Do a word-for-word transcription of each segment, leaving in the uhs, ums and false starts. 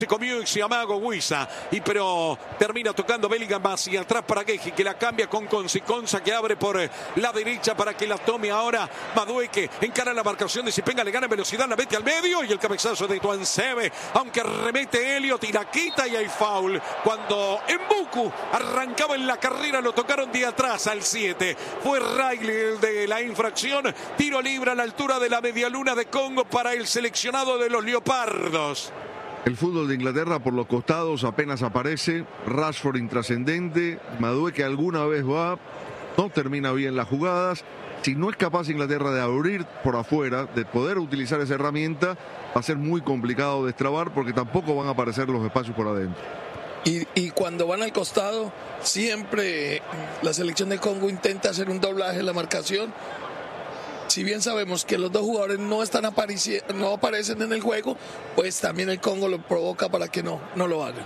Se comió ese amago Huiza, y pero termina tocando Bellingham hacia atrás para Guehi, que la cambia con Consiconza, que abre por la derecha para que la tome ahora Madueke. Encara la marcación de Zipenga, le gana velocidad, la mete al medio y el cabezazo de Tuansebe, aunque remete Elliot y la quita y hay foul. Cuando Mbuku arrancaba en la carrera lo tocaron de atrás al siete. Fue Riley el de la infracción. Tiro libre a la altura de la medialuna de Congo para el seleccionado de los Leopardos. El fútbol de Inglaterra por los costados apenas aparece. Rashford intrascendente. Madueke alguna vez va. No termina bien las jugadas. Si no es capaz Inglaterra de abrir por afuera, de poder utilizar esa herramienta, va a ser muy complicado destrabar porque tampoco van a aparecer los espacios por adentro. Y, y cuando van al costado, siempre la selección de Congo intenta hacer un doblaje en la marcación. Si bien sabemos que los dos jugadores no están no aparecen en el juego, pues también el Congo lo provoca para que no, no lo hagan.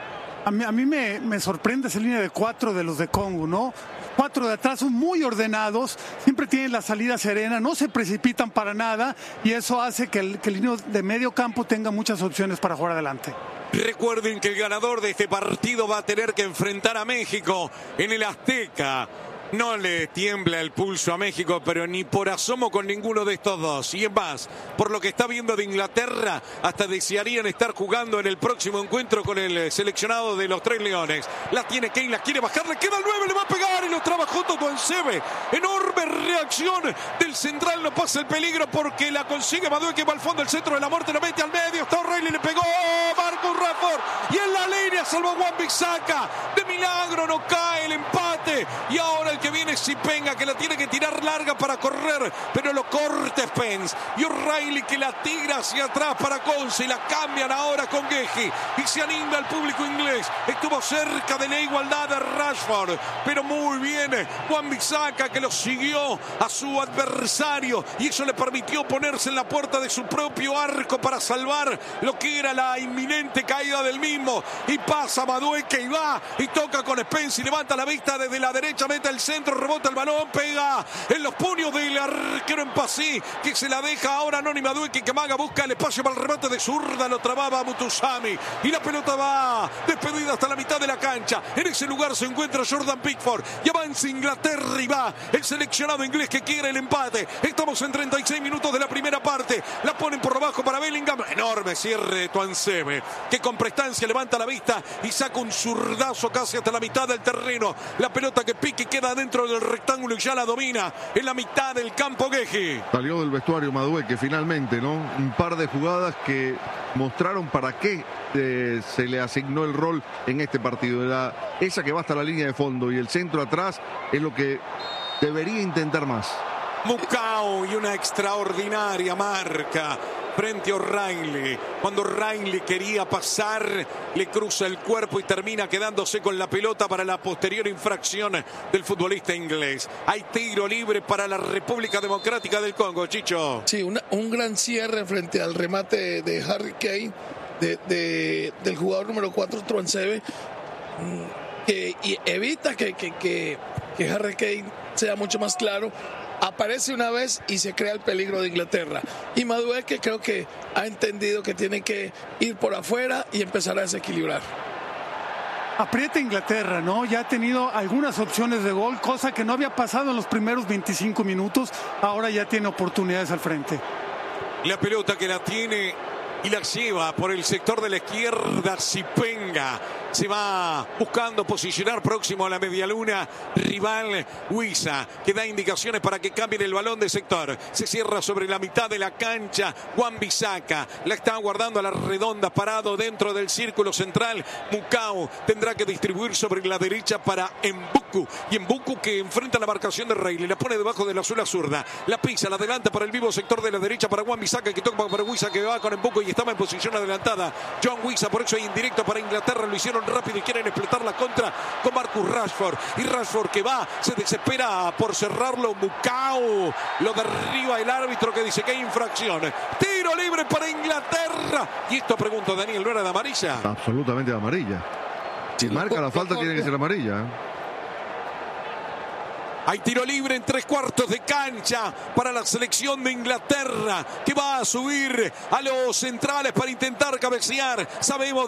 A mí, a mí me, me sorprende esa línea de cuatro de los de Congo, ¿no? Cuatro de atrás son muy ordenados, siempre tienen la salida serena, no se precipitan para nada y eso hace que el, que el línea de medio campo tenga muchas opciones para jugar adelante. Recuerden que el ganador de este partido va a tener que enfrentar a México en el Azteca. No le tiembla el pulso a México, pero ni por asomo con ninguno de estos dos. Y es más, por lo que está viendo de Inglaterra, hasta desearían estar jugando en el próximo encuentro con el seleccionado de los Tres Leones. La tiene Kane, la quiere bajar, le queda el nueve, le va a pegar y lo trabajó Tuansebe. Enorme reacción del central, no pasa el peligro porque la consigue Madueke, va al fondo, el centro de la muerte, lo mete al medio, está O'Reilly, le pegó Marcus Rashford y en la línea salvó Wan-Bissaka. De milagro no cae el empate y ahora el que viene Zipenga, que la tiene que tirar larga para correr, pero lo corta Spence y O'Reilly que la tira hacia atrás para Conce y la cambian ahora con Guehi y se anima el público inglés. Estuvo cerca de la igualdad de Rashford, pero muy bien Wan-Bissaka que lo siguió a su adversario y eso le permitió ponerse en la puerta de su propio arco para salvar lo que era la inminente caída del mismo. Y pasa Madueke y va y toca con Spence y levanta la vista desde la derecha, mete el centro, rebota el balón, pega en los puños del arquero en Pasí, que se la deja ahora Noni Madueke, que Maga busca el espacio para el remate de zurda, lo trababa Mutusami y la pelota va despedida hasta la mitad de la cancha. En ese lugar se encuentra Jordan Pickford y avanza Inglaterra y va el seleccionado inglés que quiere el empate. Estamos en treinta y seis minutos de la primera parte, la ponen por abajo para Bellingham, enorme cierre de Tuansebe, que con prestancia levanta la vista y saca un zurdazo casi hasta la mitad del terreno. La pelota que pique queda dentro del rectángulo y ya la domina en la mitad del campo Guehi. Salió del vestuario Madueke finalmente, ¿no? Un par de jugadas que mostraron para qué eh, se le asignó el rol en este partido. La, esa que va hasta la línea de fondo y el centro atrás es lo que debería intentar más. Mukau y una extraordinaria marca frente a O'Reilly. Cuando O'Reilly quería pasar, le cruza el cuerpo y termina quedándose con la pelota para la posterior infracción del futbolista inglés. Hay tiro libre para la República Democrática del Congo, Chicho. Sí, una, un gran cierre frente al remate de Harry Kane, de, de, del jugador número cuatro, Tuansebe, que y evita que, que, que, que Harry Kane sea mucho más claro. Aparece una vez y se crea el peligro de Inglaterra. Y Madueke creo que ha entendido que tiene que ir por afuera y empezar a desequilibrar. Aprieta Inglaterra, ¿no? Ya ha tenido algunas opciones de gol, cosa que no había pasado en los primeros veinticinco minutos. Ahora ya tiene oportunidades al frente. La pelota que la tiene y la lleva por el sector de la izquierda Zipenga. Se va buscando posicionar próximo a la medialuna rival Huiza, que da indicaciones para que cambien el balón de sector. Se cierra sobre la mitad de la cancha Wan-Bissaka, la está guardando a la redonda, parado dentro del círculo central. Mukau tendrá que distribuir sobre la derecha para Mbuku, y Mbuku que enfrenta la marcación de Reilly, la pone debajo de la suela zurda, la pisa, la adelanta para el vivo sector de la derecha para Wan-Bissaka, que toca para Huiza, que va con Mbuku y estaba en posición adelantada John Huiza, por eso hay indirecto para Inglaterra. Lo hicieron rápido y quieren explotar la contra con Marcus Rashford, y Rashford que va, se desespera por cerrarlo. Mukau lo derriba el árbitro, que dice que hay infracción. Tiro libre para Inglaterra, y esto pregunto, Daniel, ¿no era de amarilla? Absolutamente de amarilla. Si marca la falta tiene que ser amarilla. Hay tiro libre en tres cuartos de cancha para la selección de Inglaterra, que va a subir a los centrales para intentar cabecear. Sabemos